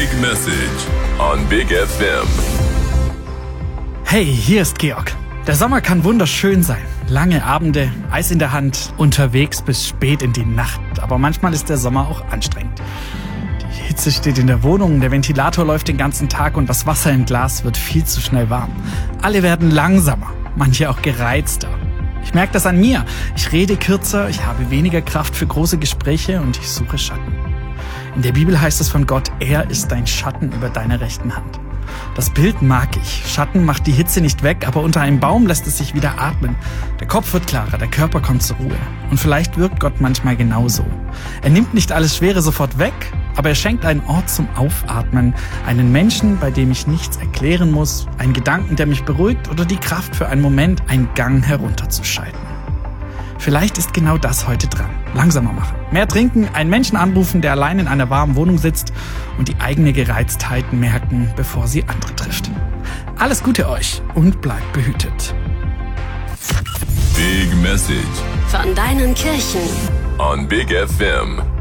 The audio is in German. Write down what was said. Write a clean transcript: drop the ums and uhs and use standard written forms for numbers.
Big Message on Big FM. Hey, hier ist Georg. Der Sommer kann wunderschön sein. Lange Abende, Eis in der Hand, unterwegs bis spät in die Nacht. Aber manchmal ist der Sommer auch anstrengend. Die Hitze steht in der Wohnung, der Ventilator läuft den ganzen Tag und das Wasser im Glas wird viel zu schnell warm. Alle werden langsamer, manche auch gereizter. Ich merke das an mir. Ich rede kürzer, ich habe weniger Kraft für große Gespräche und ich suche Schatten. In der Bibel heißt es von Gott, er ist dein Schatten über deiner rechten Hand. Das Bild mag ich. Schatten macht die Hitze nicht weg, aber unter einem Baum lässt es sich wieder atmen. Der Kopf wird klarer, der Körper kommt zur Ruhe. Und vielleicht wirkt Gott manchmal genauso. Er nimmt nicht alles Schwere sofort weg, aber er schenkt einen Ort zum Aufatmen, einen Menschen, bei dem ich nichts erklären muss, einen Gedanken, der mich beruhigt oder die Kraft für einen Moment, einen Gang herunterzuschalten. Vielleicht ist genau das heute dran. Langsamer machen, mehr trinken, einen Menschen anrufen, der allein in einer warmen Wohnung sitzt und die eigene Gereiztheit merken, bevor sie andere trifft. Alles Gute euch und bleibt behütet. Big Message von deinen Kirchen on Big FM.